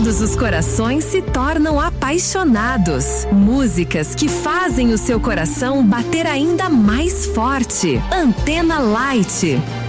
todos os corações se tornam apaixonados. Músicas que fazem o seu coração bater ainda mais forte. Antena Light.